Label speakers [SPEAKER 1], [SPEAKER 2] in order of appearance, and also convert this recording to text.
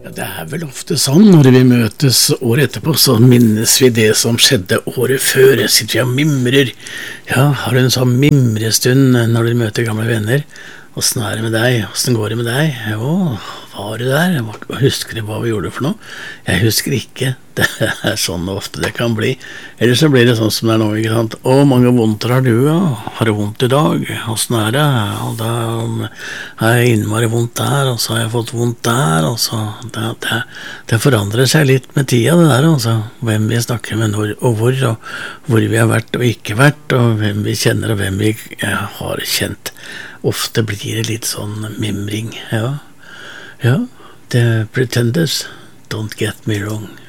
[SPEAKER 1] Ja, det vel ofte sånn når vi møtes året etterpå, så minnes vi det som skjedde året før. Sitter vi og mimrer. Ja, har du en sånn mimrestund når du møter gamle venner? Hvordan det med deg? Hvordan går det med deg? Jo, var du der? Husker du hva vi gjorde for noe? Jeg husker ikke. Det sånn ofte det kan bli. Ellers så blir det sånn som det nå, ikke sant? Å, mange vondter har du, ja. Har du vondt i dag? Hvordan det? Og da har jeg innmari vondt der, og så har jeg fått vondt der, og så det forandrer seg litt med tida, det der, altså. Hvem vi snakker med når og hvor vi har vært og ikke vært, og hvem vi kjenner og hvem vi har kjent. Ofte blir det litt sånn mimring, ja. Ja, The Pretenders, don't get me wrong.